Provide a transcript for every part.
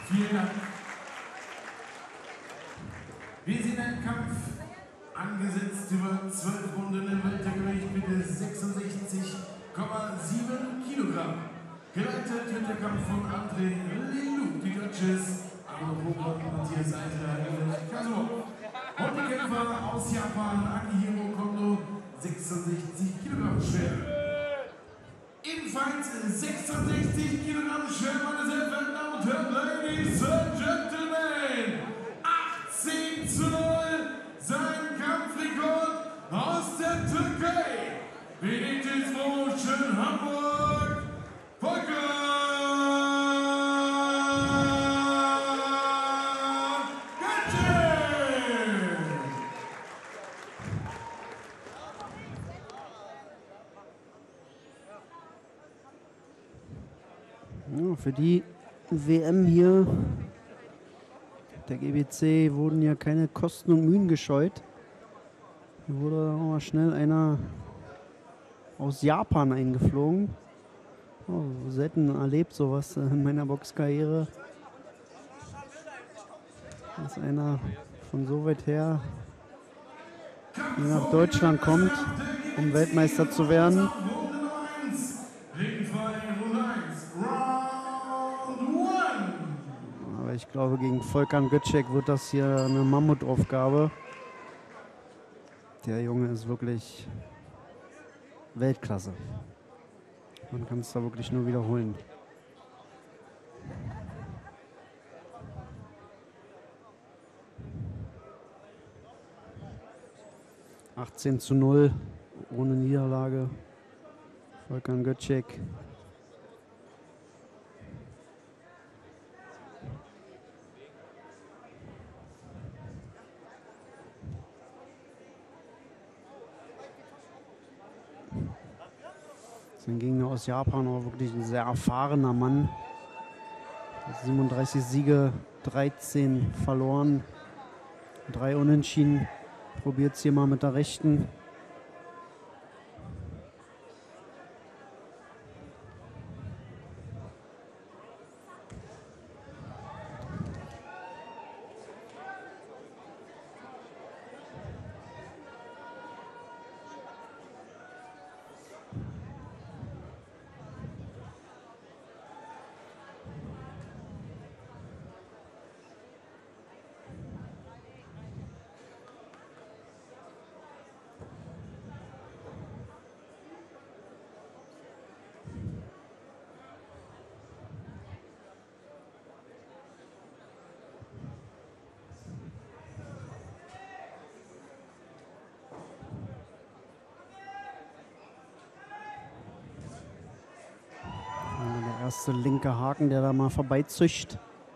Vielen Dank. Wir sehen einen Kampf angesetzt über 12 Runden im Weltergewicht mit 66,7 Kilogramm. Geleitet wird der Kampf von André Lelou, die Judges, Arno Vogler, Matthias Eiter, Kazuo. Und die Kämpfer aus Japan, Akihiro Kondo, 66 Kilogramm schwer. Ebenfalls 66 Kilogramm schwer, meine sehr verehrten Damen und Herren, Ladies and Gentlemen. 18:0, sein Kampfrekord aus der Türkei. Benedict Motion Hamburg, Volker Götze. Ja, für die WM hier der GBC wurden ja keine Kosten und Mühen gescheut. Hier wurde auch mal schnell einer aus Japan eingeflogen. Oh, selten erlebt sowas in meiner Boxkarriere. Dass einer von so weit her hier nach Deutschland kommt, um Weltmeister zu werden. Aber ich glaube, gegen Volkan Götschek wird das hier eine Mammutaufgabe. Der Junge ist wirklich Weltklasse. Man kann es da wirklich nur wiederholen. (18:0) ohne Niederlage. Volkan Götschek. Sein Gegner aus Japan, aber wirklich ein sehr erfahrener Mann. 37 Siege, 13 verloren, 3 Unentschieden. Probiert es hier mal mit der rechten. Der erste linke Haken, der da mal vorbeizischt.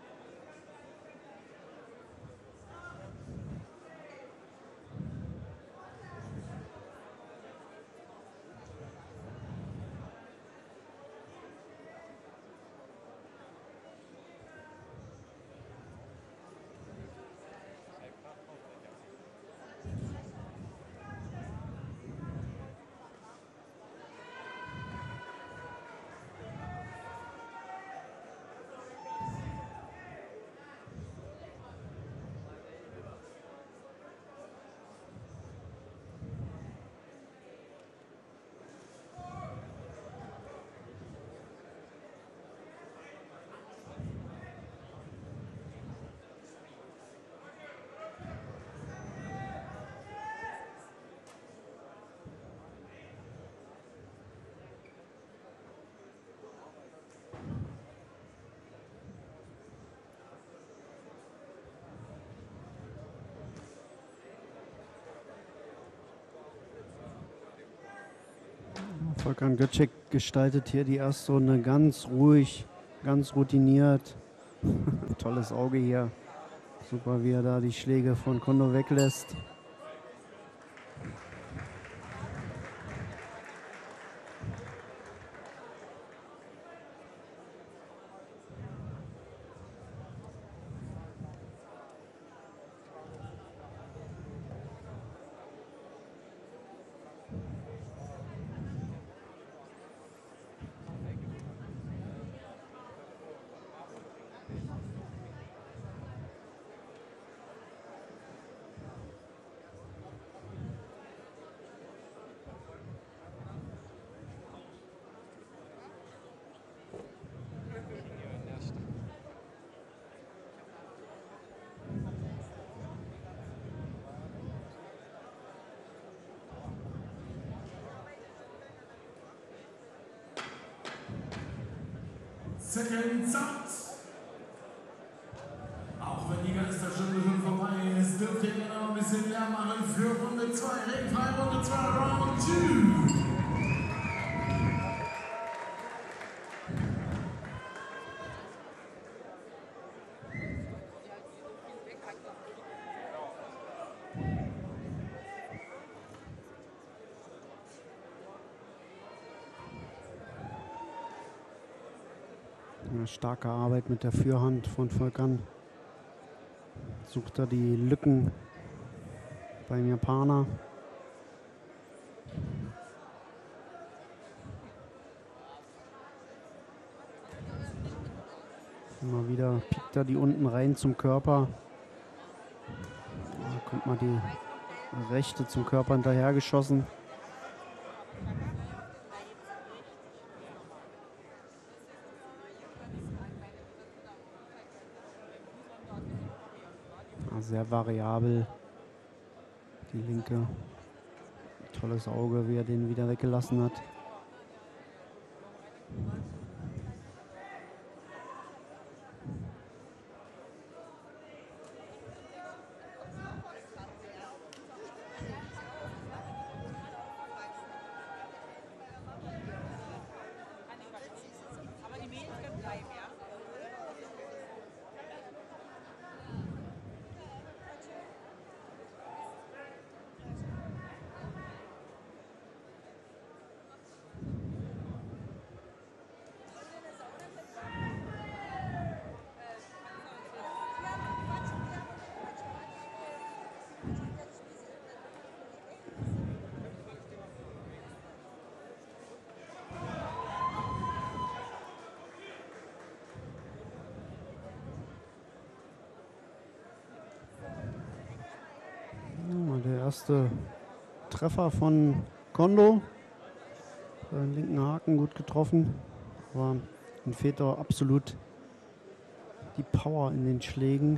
Volkan Götschek gestaltet hier die erste Runde ganz ruhig, ganz routiniert. Tolles Auge hier. Super, wie er da die Schläge von Kondo weglässt. Zecken Zeit. Auch wenn die Geisterstunde schon vorbei ist, dürft ihr gerne noch ein bisschen Lärm machen für Runde 2, Ringfrei Runde 2, Round 2. Eine starke Arbeit mit der Fürhand von Volkan. Sucht er die Lücken beim Japaner. Immer wieder piekt er die unten rein zum Körper. Da kommt mal die rechte zum Körper hinterher geschossen. Sehr variabel, die linke. Tolles Auge, wie er den wieder weggelassen hat. Der erste Treffer von Kondo. Den linken Haken gut getroffen. Aber ihm fehlt doch absolut die Power in den Schlägen.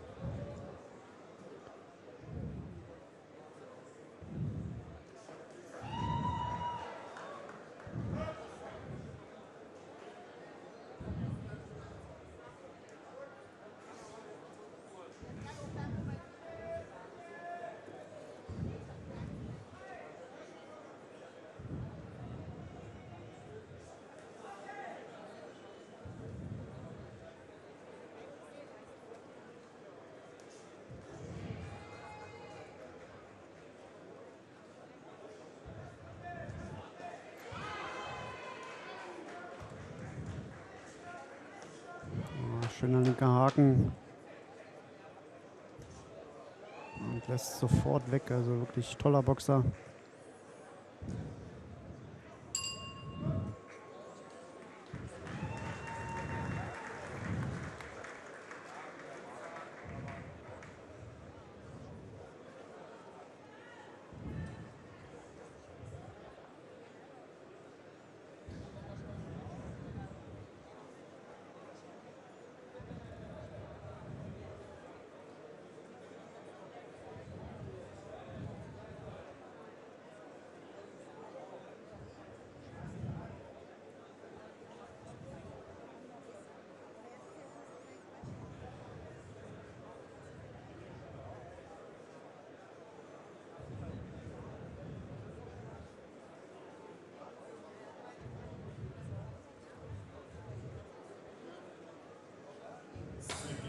Schöner linker Haken. Und lässt sofort weg. Also wirklich toller Boxer.